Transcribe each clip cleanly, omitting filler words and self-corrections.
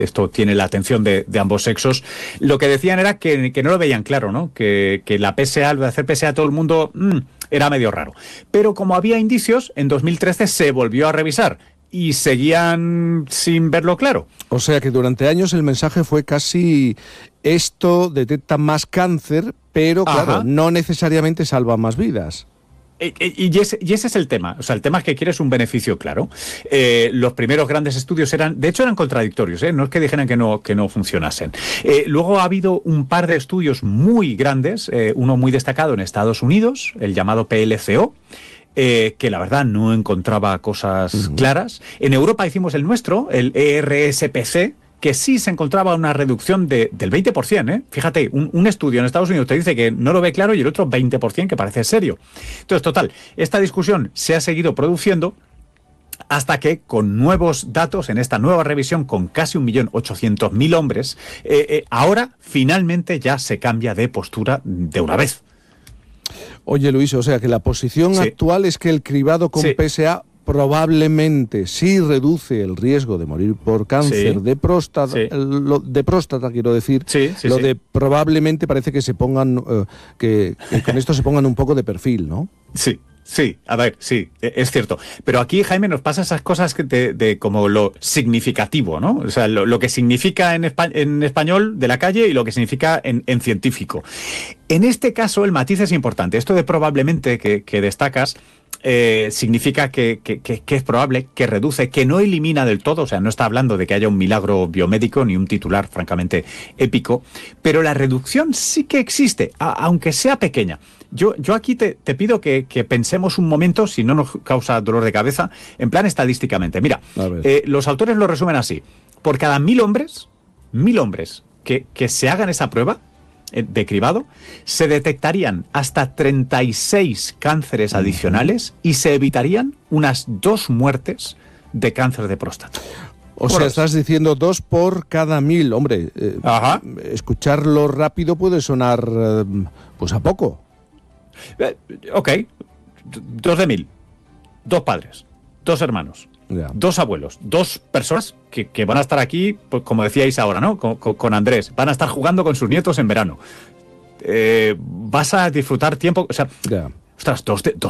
esto tiene la atención de ambos sexos, lo que decían era que no lo veían claro, ¿no? Que la PSA, lo de hacer PSA a todo el mundo, era medio raro. Pero como había indicios, en 2013 se volvió a revisar y seguían sin verlo claro. O sea que durante años el mensaje fue casi: esto detecta más cáncer, pero claro, no necesariamente salva más vidas. Y ese es el tema. O sea, el tema es que quieres un beneficio claro. Los primeros grandes estudios eran contradictorios, no es que dijeran que no funcionasen. Luego ha habido un par de estudios muy grandes, uno muy destacado en Estados Unidos, el llamado PLCO, que la verdad no encontraba cosas claras. En Europa hicimos el nuestro, el ERSPC, que sí se encontraba una reducción del 20%. Fíjate, un estudio en Estados Unidos te dice que no lo ve claro y el otro 20%, que parece serio. Entonces, total, esta discusión se ha seguido produciendo hasta que, con nuevos datos, en esta nueva revisión, con casi 1.800.000 hombres, ahora finalmente ya se cambia de postura de una vez. Oye, Luis, o sea que la posición actual es que el cribado con PSA probablemente sí reduce el riesgo de morir por cáncer de próstata, de próstata quiero decir, de probablemente parece que se pongan, que con esto se pongan un poco de perfil, ¿no? Sí, a ver, sí, es cierto. Pero aquí, Jaime, nos pasa esas cosas de como lo significativo, ¿no? O sea, lo que significa en español de la calle y lo que significa en científico. En este caso, el matiz es importante. Esto de probablemente que destacas significa que es probable, que reduce, que no elimina del todo. O sea, no está hablando de que haya un milagro biomédico ni un titular francamente épico, pero la reducción sí que existe, aunque sea pequeña. Yo aquí te pido que pensemos un momento, si no nos causa dolor de cabeza, en plan estadísticamente. Mira, los autores lo resumen así: por cada 1.000 hombres que se hagan esa prueba de cribado, se detectarían hasta 36 cánceres adicionales y se evitarían unas 2 muertes de cáncer de próstata. O sea, estás diciendo 2 por cada 1.000. Hombre, escucharlo rápido puede sonar pues a poco. Ok, 2 de 1.000, 2 padres, 2 hermanos, 2 abuelos, 2 personas que van a estar aquí, pues, como decíais ahora, ¿no? Con Andrés, van a estar jugando con sus nietos en verano. Vas a disfrutar tiempo, o sea, ostras, 2 de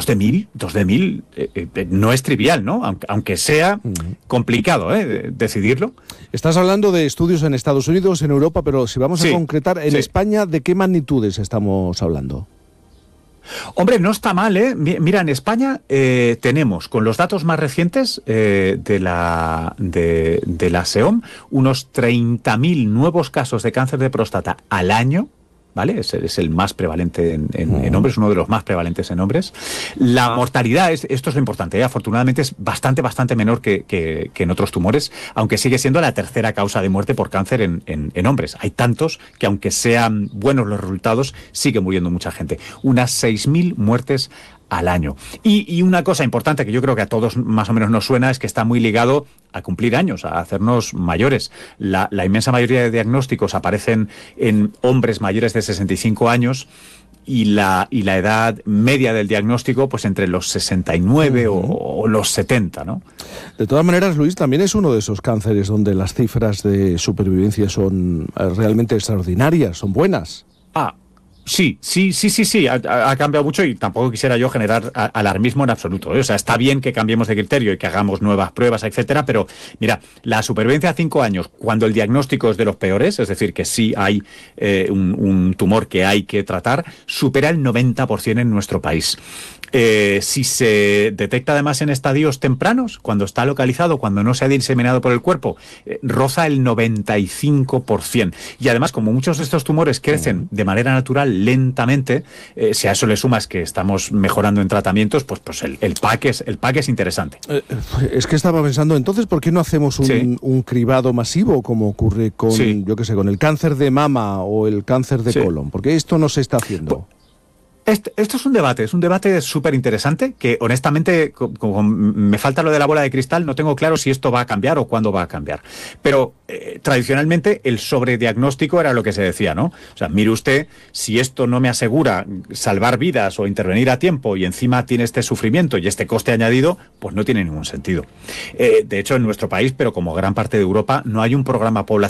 1.000 no es trivial, ¿no? Aunque sea complicado, decidirlo. Estás hablando de estudios en Estados Unidos, en Europa, pero si vamos a concretar, en España, ¿de qué magnitudes estamos hablando? Hombre, no está mal, ¿eh? Mira, en España tenemos, con los datos más recientes de la SEOM, unos 30.000 nuevos casos de cáncer de próstata al año, ¿vale? Es el más prevalente en hombres, uno de los más prevalentes en hombres. La mortalidad, esto es lo importante, afortunadamente es bastante menor que en otros tumores, aunque sigue siendo la tercera causa de muerte por cáncer en hombres. Hay tantos que, aunque sean buenos los resultados, sigue muriendo mucha gente. Unas 6.000 muertes al año. Y una cosa importante que yo creo que a todos más o menos nos suena es que está muy ligado a cumplir años, a hacernos mayores. La inmensa mayoría de diagnósticos aparecen en hombres mayores de 65 años y la edad media del diagnóstico pues entre los 69 o los 70, ¿no? De todas maneras, Luis, también es uno de esos cánceres donde las cifras de supervivencia son realmente extraordinarias, son buenas. Sí, ha cambiado mucho y tampoco quisiera yo generar alarmismo en absoluto, ¿eh? O sea, está bien que cambiemos de criterio y que hagamos nuevas pruebas, etcétera, pero mira, la supervivencia a 5 años, cuando el diagnóstico es de los peores, es decir, que sí hay un tumor que hay que tratar, supera el 90% en nuestro país. Si se detecta además en estadios tempranos, cuando está localizado, cuando no se ha diseminado por el cuerpo, roza el 95%. Y además, como muchos de estos tumores crecen de manera natural, lentamente, si a eso le sumas que estamos mejorando en tratamientos, pues el pack es interesante. Es que estaba pensando, entonces, ¿por qué no hacemos un cribado masivo como ocurre con, yo qué sé, con el cáncer de mama o el cáncer de colon? Porque esto no se está haciendo. Esto es un debate súper interesante que honestamente, como me falta lo de la bola de cristal, no tengo claro si esto va a cambiar o cuándo va a cambiar. Pero tradicionalmente el sobrediagnóstico era lo que se decía, ¿no? O sea, mire usted, si esto no me asegura salvar vidas o intervenir a tiempo y encima tiene este sufrimiento y este coste añadido, pues no tiene ningún sentido. De hecho, en nuestro país, pero como gran parte de Europa, no hay un programa poblacional